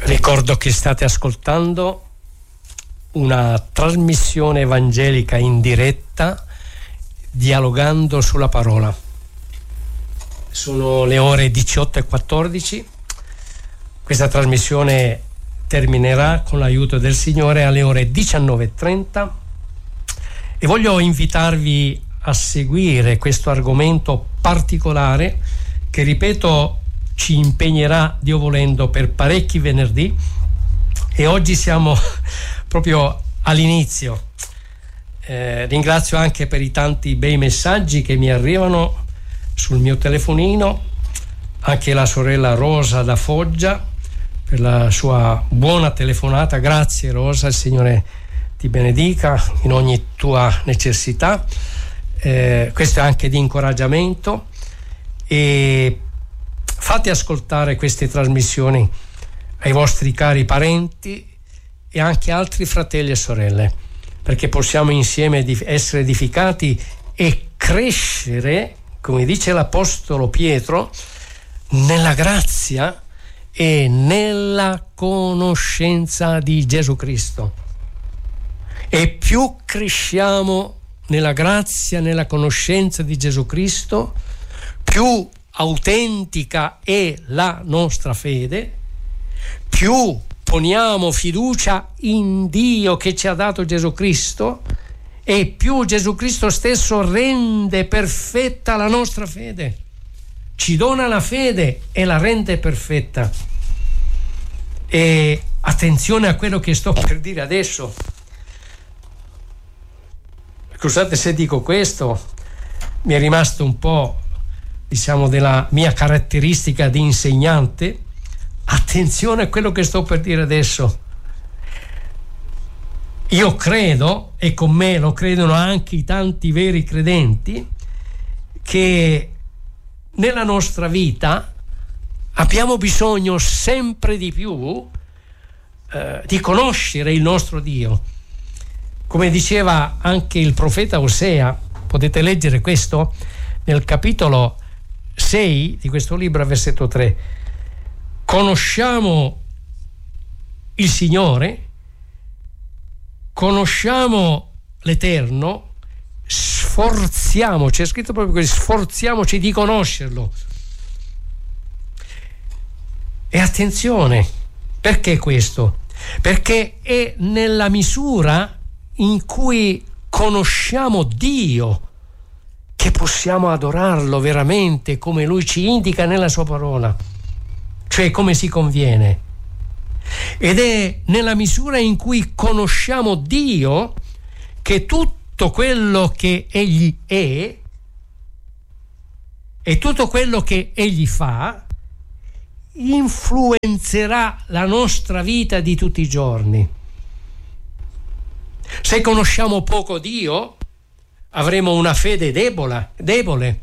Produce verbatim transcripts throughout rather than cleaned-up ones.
Ricordo che state ascoltando una trasmissione evangelica in diretta, dialogando sulla parola. Sono le ore diciotto e quattordici. Questa trasmissione terminerà con l'aiuto del Signore alle ore diciannove e trenta e voglio invitarvi a seguire questo argomento particolare che, ripeto, ci impegnerà, Dio volendo, per parecchi venerdì, e oggi siamo proprio all'inizio. Eh, ringrazio anche per i tanti bei messaggi che mi arrivano sul mio telefonino, anche la sorella Rosa da Foggia per la sua buona telefonata. Grazie Rosa, il Signore ti benedica in ogni tua necessità. Eh, questo è anche di incoraggiamento, e fate ascoltare queste trasmissioni ai vostri cari parenti e anche altri fratelli e sorelle, perché possiamo insieme essere edificati e crescere, come dice l'Apostolo Pietro, nella grazia e nella conoscenza di Gesù Cristo. E più cresciamo nella grazia, nella conoscenza di Gesù Cristo, più autentica è la nostra fede, più poniamo fiducia in Dio che ci ha dato Gesù Cristo, e più Gesù Cristo stesso rende perfetta la nostra fede, ci dona la fede e la rende perfetta. E attenzione a quello che sto per dire adesso. Scusate se dico questo, mi è rimasto un po', diciamo, della mia caratteristica di insegnante. Attenzione a quello che sto per dire adesso. Io credo, e con me lo credono anche i tanti veri credenti, che nella nostra vita abbiamo bisogno sempre di più eh, di conoscere il nostro Dio. Come diceva anche il profeta Osea, potete leggere questo nel capitolo sei di questo libro, versetto tre. Conosciamo il Signore, conosciamo l'Eterno, sforziamoci, è scritto proprio così, sforziamoci di conoscerlo. E attenzione, perché questo? Perché è nella misura in cui conosciamo Dio che possiamo adorarlo veramente come Lui ci indica nella sua parola, cioè come si conviene. Ed è nella misura in cui conosciamo Dio che tutto quello che Egli è e tutto quello che Egli fa influenzerà la nostra vita di tutti i giorni. Se conosciamo poco Dio, avremo una fede debole, debole,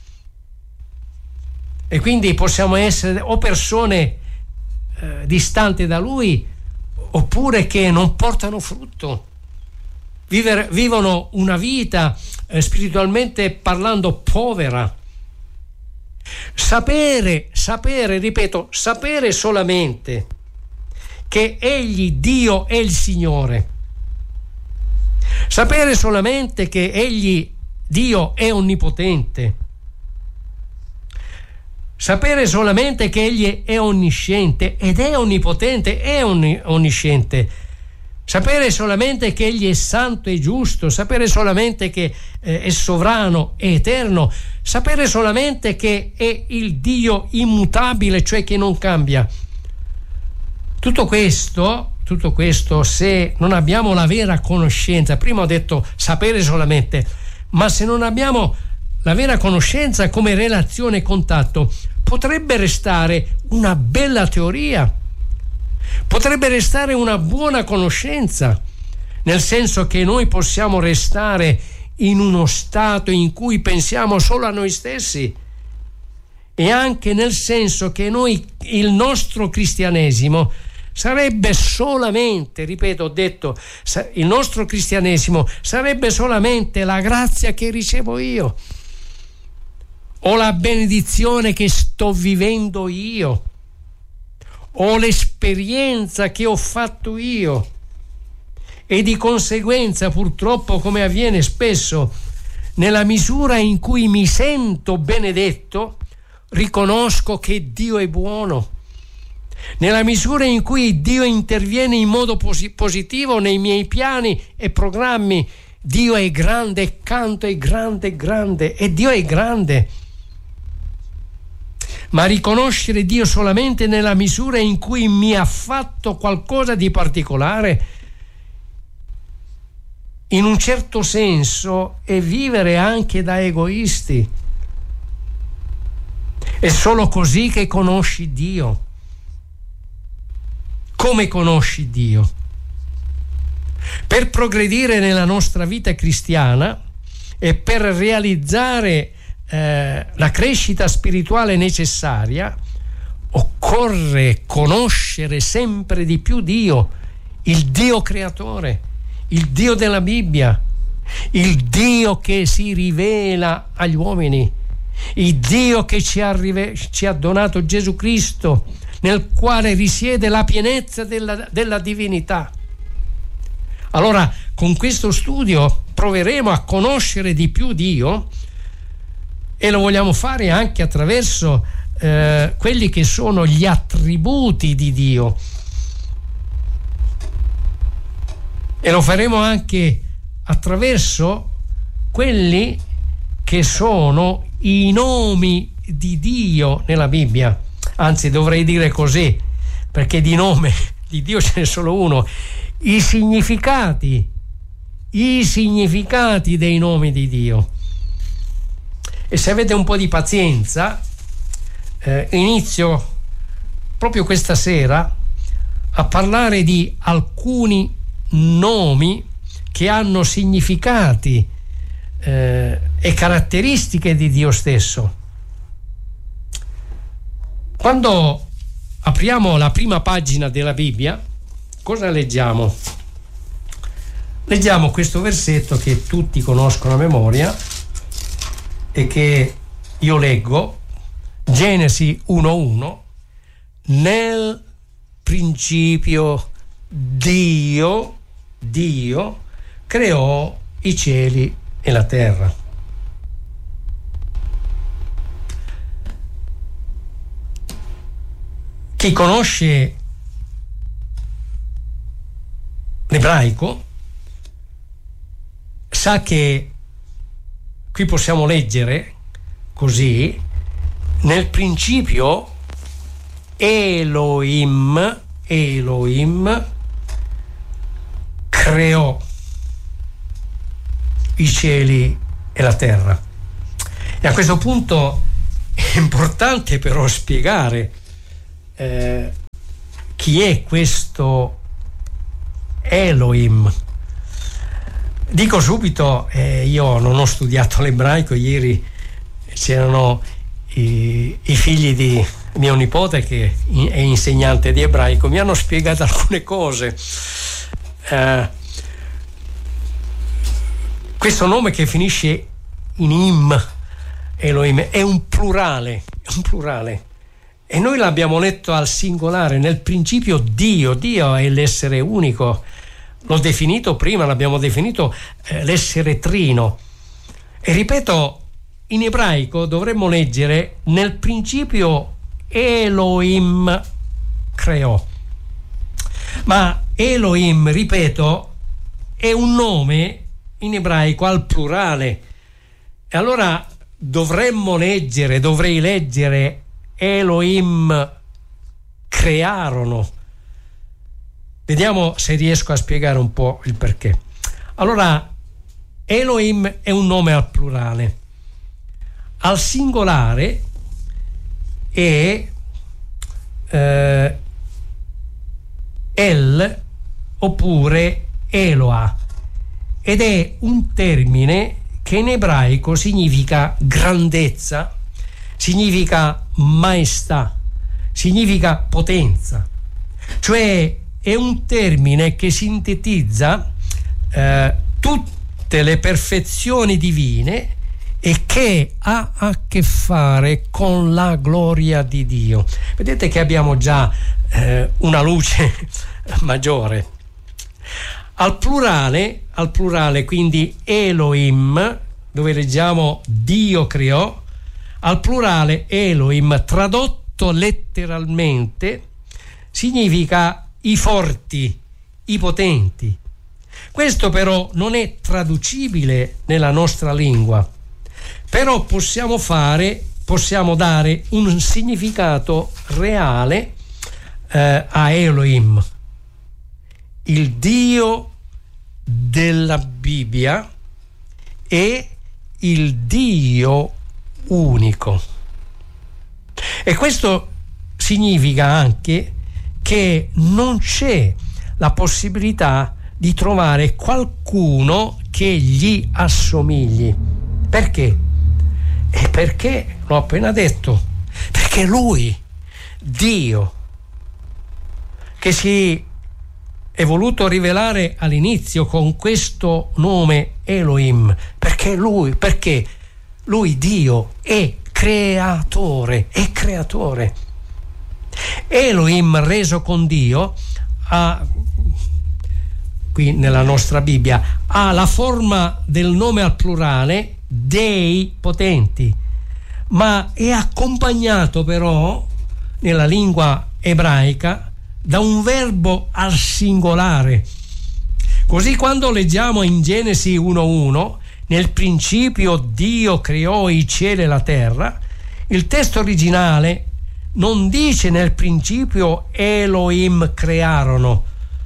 e quindi possiamo essere o persone eh, distanti da Lui, oppure che non portano frutto, Vivere, vivono una vita eh, spiritualmente parlando povera. Sapere, sapere, ripeto, sapere solamente che Egli, Dio, è il Signore, sapere solamente che Egli, Dio, è onnipotente, sapere solamente che Egli è onnisciente ed è onnipotente, è onn- onnisciente, sapere solamente che Egli è santo e giusto, sapere solamente che eh, è sovrano e eterno, sapere solamente che è il Dio immutabile, cioè che non cambia. Tutto questo, tutto questo, se non abbiamo la vera conoscenza, prima ho detto sapere solamente, ma se non abbiamo la vera conoscenza come relazione e contatto, potrebbe restare una bella teoria, potrebbe restare una buona conoscenza, nel senso che noi possiamo restare in uno stato in cui pensiamo solo a noi stessi, e anche nel senso che noi, il nostro cristianesimo sarebbe solamente, ripeto, ho detto, il nostro cristianesimo sarebbe solamente la grazia che ricevo io, o la benedizione che sto vivendo io, o l'esperienza che ho fatto io, e di conseguenza, purtroppo, come avviene spesso, nella misura in cui mi sento benedetto, riconosco che Dio è buono. Nella misura in cui Dio interviene in modo posi- positivo nei miei piani e programmi, Dio è grande, e canto è grande, grande, e Dio è grande. Ma riconoscere Dio solamente nella misura in cui mi ha fatto qualcosa di particolare, in un certo senso, è vivere anche da egoisti. È solo così che conosci Dio. Come conosci Dio? Per progredire nella nostra vita cristiana e per realizzare eh, la crescita spirituale necessaria, occorre conoscere sempre di più Dio, il Dio creatore, il Dio della Bibbia, il Dio che si rivela agli uomini, il Dio che ci ha, rive- ci ha donato Gesù Cristo, nel quale risiede la pienezza della, della divinità. Allora, con questo studio proveremo a conoscere di più Dio, e lo vogliamo fare anche attraverso eh, quelli che sono gli attributi di Dio, e lo faremo anche attraverso quelli che sono i nomi di Dio nella Bibbia. Anzi, dovrei dire così, perché di nome di Dio ce n'è solo uno. I significati, i significati dei nomi di Dio. E se avete un po' di pazienza, eh, inizio proprio questa sera a parlare di alcuni nomi che hanno significati eh, e caratteristiche di Dio stesso. Quando apriamo la prima pagina della Bibbia, cosa leggiamo? Leggiamo questo versetto che tutti conoscono a memoria e che io leggo, Genesi uno uno: nel principio Dio, Dio creò i cieli e la terra. Chi conosce l'ebraico sa che qui possiamo leggere così: nel principio Elohim, Elohim creò i cieli e la terra. E a questo punto è importante però spiegare Eh, chi è questo Elohim. Dico subito, eh, io non ho studiato l'ebraico. Ieri c'erano i, i figli di mio nipote, che è insegnante di ebraico, mi hanno spiegato alcune cose. Eh, questo nome che finisce in im, Elohim, è un plurale, è un plurale. E noi l'abbiamo letto al singolare: nel principio Dio. Dio è l'essere unico. L'ho definito prima, l'abbiamo definito eh, l'essere trino. E ripeto, in ebraico dovremmo leggere: nel principio Elohim creò. Ma Elohim, ripeto, è un nome in ebraico al plurale. E allora dovremmo leggere, dovrei leggere Elohim crearono. Vediamo se riesco a spiegare un po' il perché. Allora, Elohim è un nome al plurale. Al singolare è eh, El oppure Eloah, ed è un termine che in ebraico significa grandezza, significa maestà, significa potenza. Cioè è un termine che sintetizza eh, tutte le perfezioni divine e che ha a che fare con la gloria di Dio. Vedete che abbiamo già eh, una luce maggiore. Al plurale, al plurale, quindi Elohim, dove leggiamo Dio creò, al plurale Elohim, tradotto letteralmente, significa i forti, i potenti. Questo però non è traducibile nella nostra lingua, però possiamo fare, possiamo dare un significato reale eh, a Elohim, il Dio della Bibbia e il Dio unico. E questo significa anche che non c'è la possibilità di trovare qualcuno che gli assomigli. Perché? E perché, l'ho appena detto, perché lui, Dio, che si è voluto rivelare all'inizio con questo nome Elohim, perché lui, perché lui Dio è creatore, è creatore. Elohim reso con Dio ha, qui nella nostra Bibbia, ha la forma del nome al plurale dei potenti, ma è accompagnato però nella lingua ebraica da un verbo al singolare. Così quando leggiamo in Genesi uno uno, nel principio Dio creò i cieli e la terra, il testo originale non dice nel principio Elohim crearono,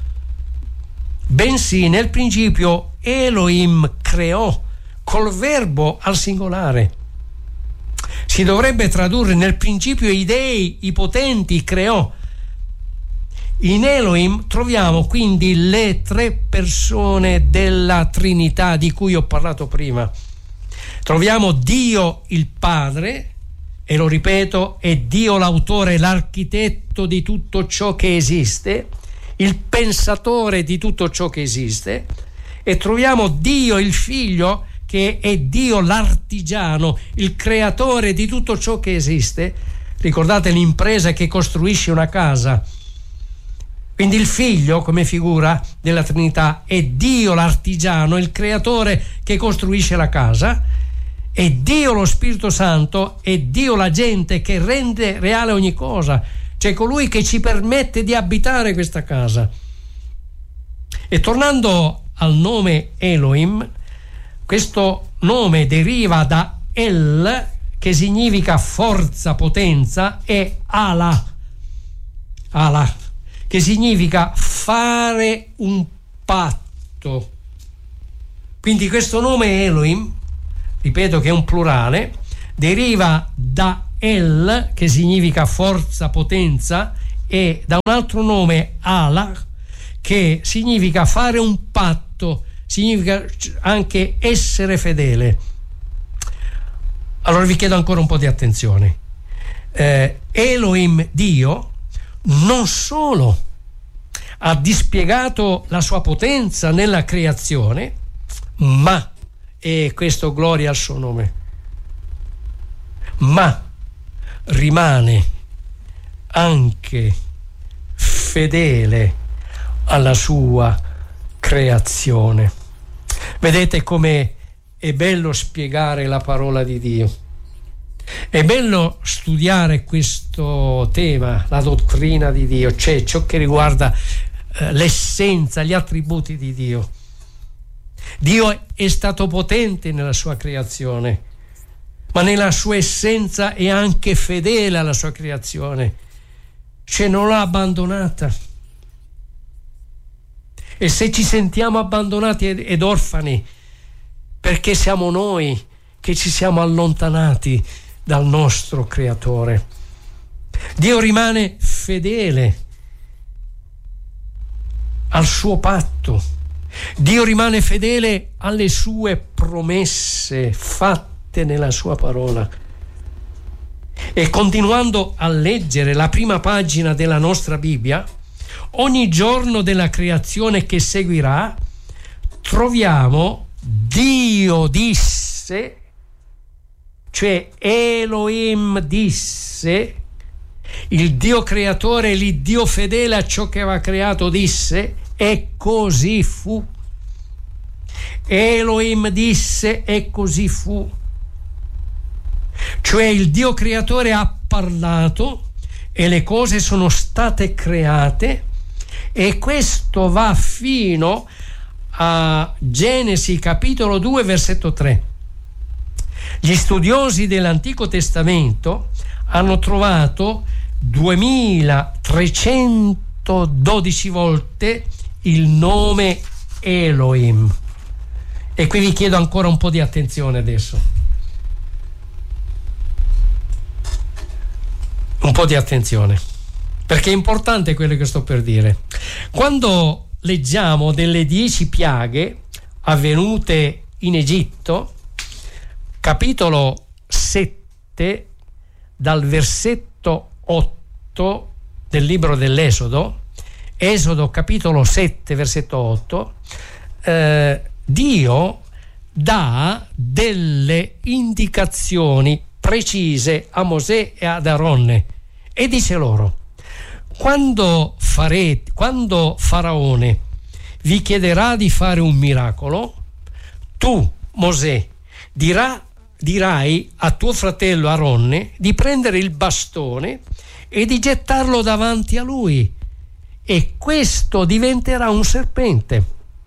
bensì nel principio Elohim creò, col verbo al singolare. Si dovrebbe tradurre nel principio i dei, i potenti creò. In Elohim troviamo quindi le tre persone della Trinità di cui ho parlato prima. Troviamo Dio il Padre, e lo ripeto, è Dio l'autore, l'architetto di tutto ciò che esiste, il pensatore di tutto ciò che esiste, e troviamo Dio il Figlio, che è Dio l'artigiano, il creatore di tutto ciò che esiste. Ricordate l'impresa che costruisce una casa. Quindi il Figlio, come figura della Trinità, è Dio l'artigiano, il creatore che costruisce la casa, e Dio lo Spirito Santo è Dio l'agente che rende reale ogni cosa, cioè colui che ci permette di abitare questa casa. E tornando al nome Elohim, questo nome deriva da El, che significa forza, potenza, e Ala, Ala, che significa fare un patto. Quindi questo nome Elohim, ripeto che è un plurale, deriva da El, che significa forza, potenza, e da un altro nome Ala, che significa fare un patto, significa anche essere fedele. Allora vi chiedo ancora un po' di attenzione. Eh, Elohim, Dio, non solo ha dispiegato la sua potenza nella creazione, ma, e questo gloria al suo nome, ma rimane anche fedele alla sua creazione. Vedete come è bello spiegare la parola di Dio. È bello studiare questo tema, la dottrina di Dio, cioè ciò che riguarda eh, l'essenza, gli attributi di Dio. Dio è stato potente nella sua creazione, ma nella sua essenza è anche fedele alla sua creazione, cioè non l'ha abbandonata. E se ci sentiamo abbandonati ed, ed orfani, perché siamo noi che ci siamo allontanati dal nostro creatore. Dio rimane fedele al suo patto. Dio rimane fedele alle sue promesse fatte nella sua parola. E continuando a leggere la prima pagina della nostra Bibbia, ogni giorno della creazione che seguirà, troviamo Dio disse, cioè Elohim disse, Il Dio creatore, l'Iddio fedele a ciò che aveva creato, disse e così fu. Elohim disse e così fu. Cioè il Dio creatore ha parlato e le cose sono state create, e questo va fino a Genesi capitolo due versetto tre. Gli studiosi dell'Antico Testamento hanno trovato duemilatrecentododici volte il nome Elohim. E qui vi chiedo ancora un po' di attenzione adesso. Un po' di attenzione, perché è importante quello che sto per dire. Quando leggiamo delle dieci piaghe avvenute in Egitto, capitolo sette, dal versetto otto del libro dell'Esodo, Esodo capitolo sette versetto otto, eh, Dio dà delle indicazioni precise a Mosè e ad Aronne e dice loro: quando farete, quando Faraone vi chiederà di fare un miracolo, tu, Mosè, dirà, dirai a tuo fratello Aronne di prendere il bastone e di gettarlo davanti a lui, e questo diventerà un serpente.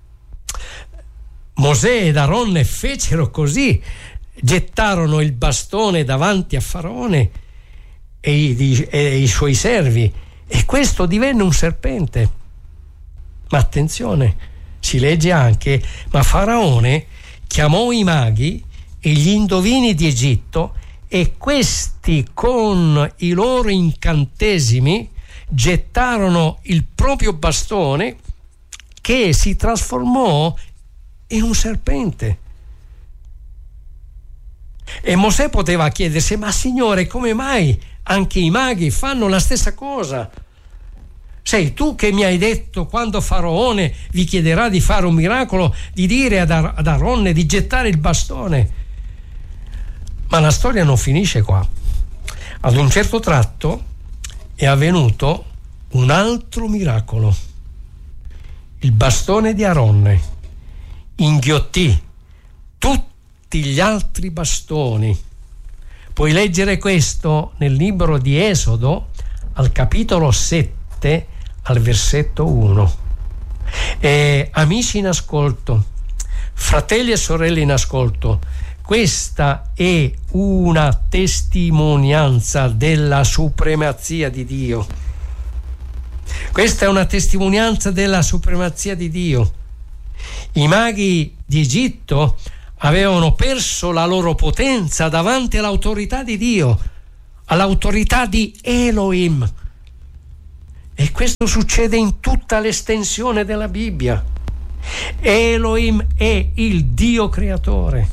Mosè ed Aronne fecero così, gettarono il bastone davanti a Faraone e i, e i suoi servi, e questo divenne un serpente. Ma attenzione, si legge anche: ma Faraone chiamò i maghi e gli indovini di Egitto, e questi con i loro incantesimi gettarono il proprio bastone, che si trasformò in un serpente. E Mosè poteva chiedersi: ma Signore, come mai anche i maghi fanno la stessa cosa? Sei tu che mi hai detto, quando Faraone vi chiederà di fare un miracolo, di dire ad, Ar- ad Aronne di gettare il bastone. Ma la storia non finisce qua. Ad un certo tratto è avvenuto un altro miracolo. Il bastone di Aronne inghiottì tutti gli altri bastoni. Puoi leggere questo nel libro di Esodo al capitolo sette al versetto uno. E amici in ascolto, fratelli e sorelle in ascolto, questa è una testimonianza della supremazia di Dio. Questa è una testimonianza della supremazia di Dio. I maghi di Egitto avevano perso la loro potenza davanti all'autorità di Dio, all'autorità di Elohim. E questo succede in tutta l'estensione della Bibbia. Elohim è il Dio creatore.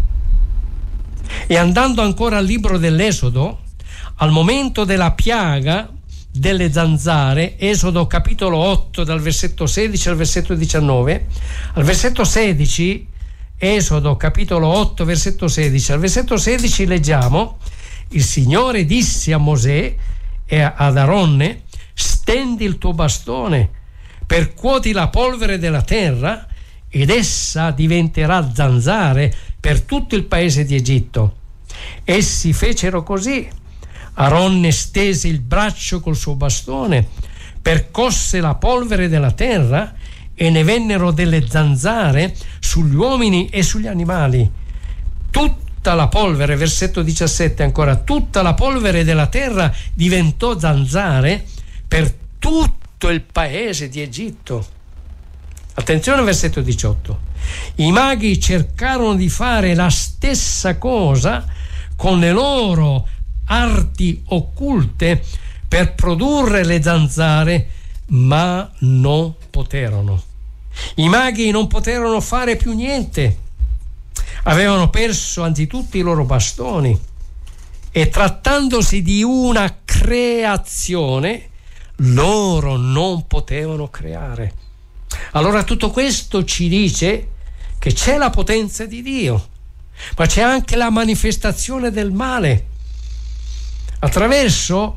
E andando ancora al libro dell'Esodo, al momento della piaga delle zanzare, Esodo capitolo otto dal versetto sedici al versetto diciannove, al versetto sedici, Esodo capitolo otto versetto sedici, al versetto sedici leggiamo: il Signore disse a Mosè e ad Aronne: stendi il tuo bastone, percuoti la polvere della terra, ed essa diventerà zanzare per tutto il paese di Egitto. Essi fecero così. Aronne stese il braccio col suo bastone, percosse la polvere della terra, e ne vennero delle zanzare sugli uomini e sugli animali. Tutta la polvere, versetto diciassette ancora, tutta la polvere della terra diventò zanzare per tutto il paese di Egitto. Attenzione al versetto diciotto. I maghi cercarono di fare la stessa cosa con le loro arti occulte per produrre le zanzare, ma non poterono. I maghi non poterono fare più niente. Avevano perso anzitutto i loro bastoni, e trattandosi di una creazione, loro non potevano creare. Allora tutto questo ci dice che c'è la potenza di Dio, ma c'è anche la manifestazione del male attraverso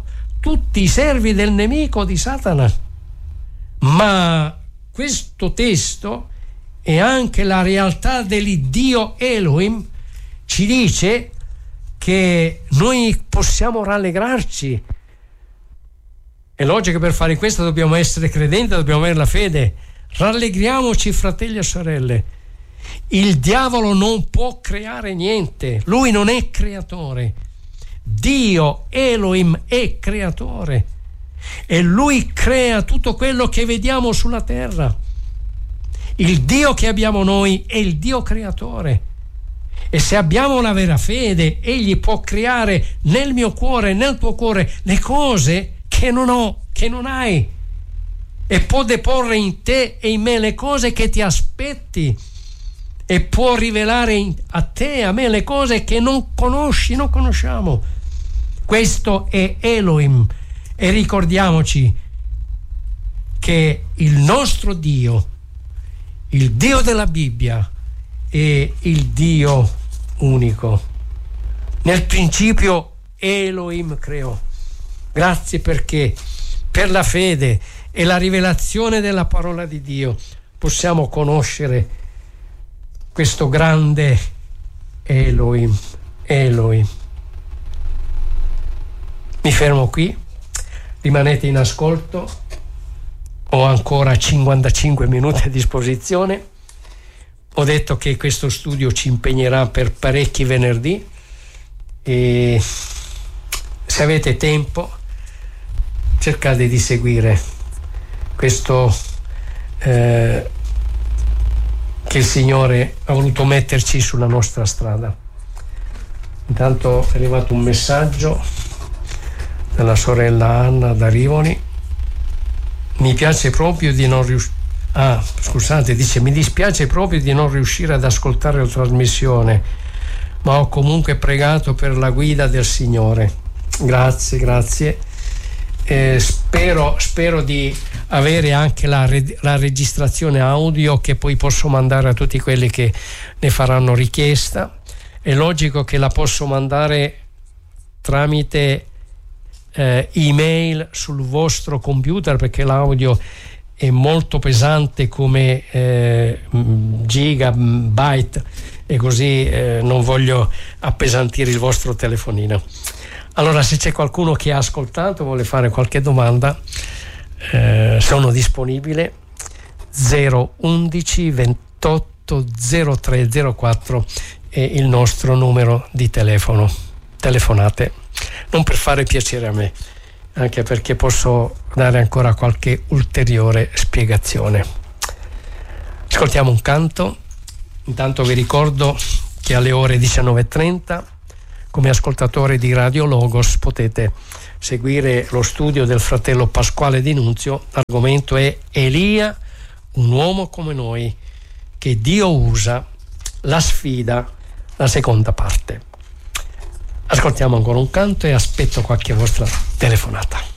tutti i servi del nemico di Satana. Ma questo testo e anche la realtà dell'Iddio Elohim ci dice che noi possiamo rallegrarci. È logico che per fare questo dobbiamo essere credenti, dobbiamo avere la fede. Rallegriamoci, fratelli e sorelle. Il diavolo non può creare niente, lui non è creatore. Dio Elohim è creatore e lui crea tutto quello che vediamo sulla terra. Il Dio che abbiamo noi è il Dio creatore, e se abbiamo la vera fede, egli può creare nel mio cuore, nel tuo cuore, le cose che non ho, che non hai, e può deporre in te e in me le cose che ti aspetti, e può rivelare in, a te e a me le cose che non conosci, non conosciamo. Questo è Elohim, e ricordiamoci che il nostro Dio, il Dio della Bibbia, è il Dio unico. Nel principio Elohim creò. Grazie perché per la fede e la rivelazione della parola di Dio possiamo conoscere questo grande Elohim. Elohim. Mi fermo qui, rimanete in ascolto, ho ancora cinquantacinque minuti a disposizione. Ho detto che questo studio ci impegnerà per parecchi venerdì, e se avete tempo cercate di seguire questo eh, che il Signore ha voluto metterci sulla nostra strada. Intanto è arrivato un messaggio dalla sorella Anna da Rivoli. Mi piace proprio di non riuscire ah scusate dice mi dispiace proprio di non riuscire ad ascoltare la trasmissione, ma ho comunque pregato per la guida del Signore. Grazie, grazie. Eh, spero, spero di avere anche la, la registrazione audio, che poi posso mandare a tutti quelli che ne faranno richiesta. È logico che la posso mandare tramite eh, email sul vostro computer, perché l'audio è molto pesante come eh, gigabyte, e così eh, non voglio appesantire il vostro telefonino. Allora, se c'è qualcuno che ha ascoltato, vuole fare qualche domanda, eh, sono disponibile. Zero undici ventotto zero tre zero quattro è il nostro numero di telefono. Telefonate, non per fare piacere a me, anche perché posso dare ancora qualche ulteriore spiegazione. Ascoltiamo un canto. Intanto vi ricordo che alle ore diciannove e trenta, come ascoltatori di Radio Logos, potete seguire lo studio del fratello Pasquale Di Nunzio. L'argomento è Elia, un uomo come noi, che Dio usa, la sfida, la seconda parte. Ascoltiamo ancora un canto e aspetto qualche vostra telefonata.